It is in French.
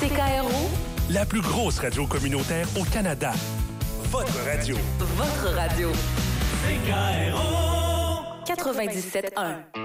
CKRO, la plus grosse radio communautaire au Canada. Votre radio. votre radio. CKRO 97.1.